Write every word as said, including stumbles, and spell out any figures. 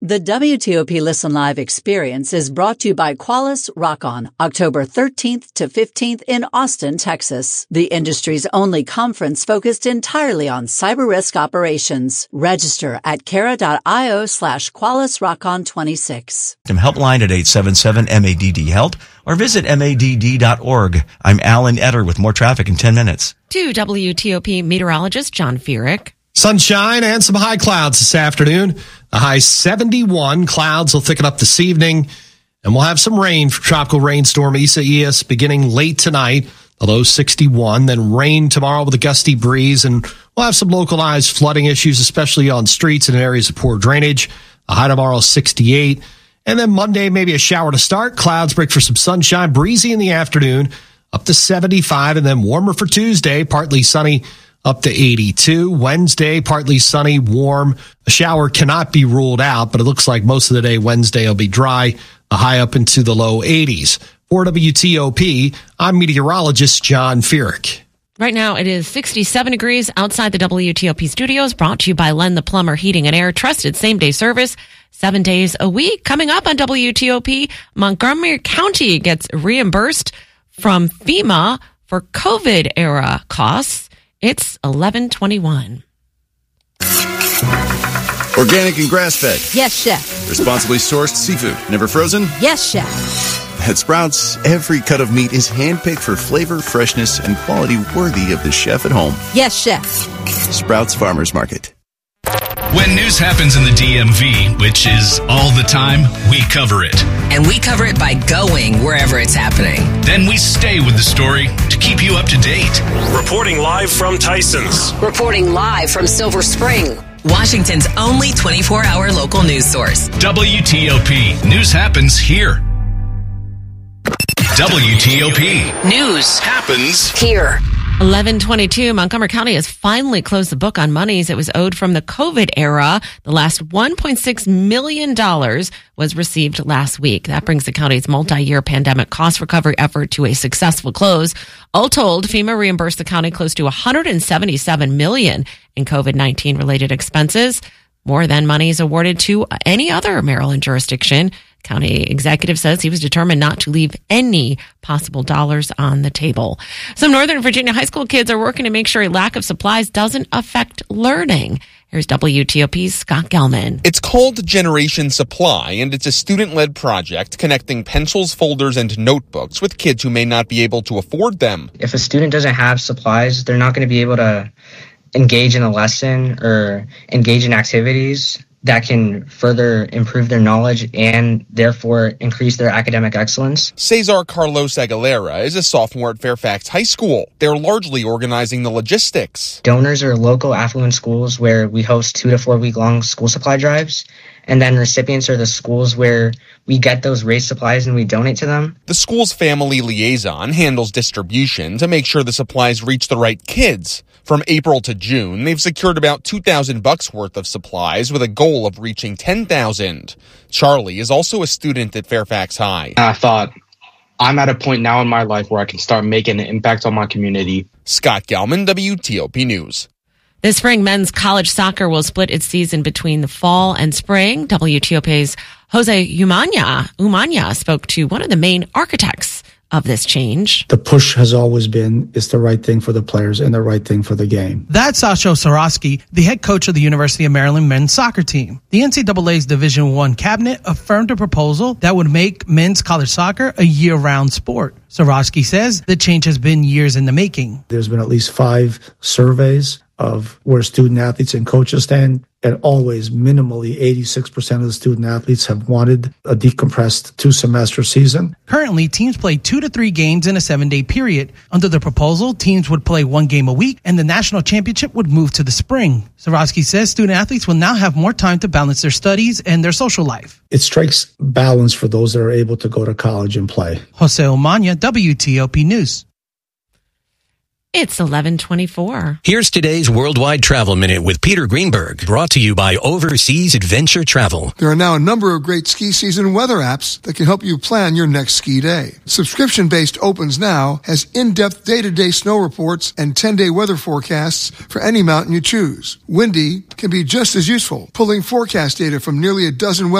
The W T O P Listen Live experience is brought to you by Qualys Rock-On, October thirteenth to fifteenth in Austin, Texas. The industry's only conference focused entirely on cyber risk operations. Register at cara.io slash Qualys Rock-On twenty-six. Helpline at eight seven seven M A D D HELP or visit M A D D dot org. I'm Alan Etter with more traffic in ten minutes. To W T O P meteorologist John Furyk. Sunshine and some high clouds this afternoon. A high seventy-one. Clouds will thicken up this evening. And we'll have some rain for tropical rainstorm Isaias beginning late tonight. The low sixty-one. Then rain tomorrow with a gusty breeze. And we'll have some localized flooding issues, especially on streets and in areas of poor drainage. A high tomorrow sixty-eight. And then Monday, maybe a shower to start. Clouds break for some sunshine. Breezy in the afternoon. Up to seventy-five. And then warmer for Tuesday. Partly sunny. Up to eighty-two. Wednesday, partly sunny, warm. A shower cannot be ruled out, but it looks like most of the day Wednesday will be dry, a high up into the low eighties. For W T O P, I'm meteorologist John Furyk. Right now, it is sixty-seven degrees outside the W T O P studios, brought to you by Len the Plumber Heating and Air, trusted same-day service, seven days a week. Coming up on W T O P, Montgomery County gets reimbursed from FEMA for COVID-era costs. It's eleven twenty-one. Organic and grass-fed. Yes, chef. Responsibly sourced seafood. Never frozen? Yes, chef. At Sprouts, every cut of meat is handpicked for flavor, freshness, and quality worthy of the chef at home. Yes, chef. Sprouts Farmers Market. When news happens in the D M V, which is all the time, we cover it. And we cover it by going wherever it's happening. Then we stay with the story to keep you up to date. Reporting live from Tyson's. Reporting live from Silver Spring, Washington's only twenty-four hour local news source. W T O P. News happens here. W T O P. News happens here. eleven twenty-two, Montgomery County has finally closed the book on monies it was owed from the COVID era. The last one point six million dollars was received last week. That brings the county's multi-year pandemic cost recovery effort to a successful close. All told, FEMA reimbursed the county close to one hundred seventy-seven million dollars in COVID nineteen related expenses, more than monies awarded to any other Maryland jurisdiction. County executive says he was determined not to leave any possible dollars on the table. Some Northern Virginia high school kids are working to make sure a lack of supplies doesn't affect learning. Here's W T O P's Scott Gelman. It's called Generation Supply, and it's a student-led project connecting pencils, folders, and notebooks with kids who may not be able to afford them. If a student doesn't have supplies, they're not going to be able to engage in a lesson or engage in activities that can further improve their knowledge and therefore increase their academic excellence. Cesar Carlos Aguilera is a sophomore at Fairfax High School. They're largely organizing the logistics. Donors are local affluent schools where we host two to four week long school supply drives. And then recipients are the schools where we get those race supplies and we donate to them. The school's family liaison handles distribution to make sure the supplies reach the right kids. From April to June, they've secured about two thousand bucks worth of supplies with a goal of reaching ten thousand. Charlie is also a student at Fairfax High. I thought, I'm at a point now in my life where I can start making an impact on my community. Scott Gelman, W T O P News. This spring, men's college soccer will split its season between the fall and spring. W T O P's Jose Umana, Umana spoke to one of the main architects of this change. The push has always been, it's the right thing for the players and the right thing for the game. That's Sasho Sarosky, the head coach of the University of Maryland men's soccer team. The N C double A's Division One cabinet affirmed a proposal that would make men's college soccer a year-round sport. Sarosky says the change has been years in the making. There's been at least five surveys of where student athletes and coaches stand, and always minimally eighty-six percent of the student athletes have wanted a decompressed two-semester season. Currently, teams play two to three games in a seven-day period. Under the proposal, teams would play one game a week, and the national championship would move to the spring. Sarosky says student athletes will now have more time to balance their studies and their social life. It strikes balance for those that are able to go to college and play. Jose Omania, W T O P News. It's eleven twenty-four. Here's today's Worldwide Travel Minute with Peter Greenberg, brought to you by Overseas Adventure Travel. There are now a number of great ski season weather apps that can help you plan your next ski day. Subscription-based Opens Now has in-depth day-to-day snow reports and ten-day weather forecasts for any mountain you choose. Windy can be just as useful, pulling forecast data from nearly a dozen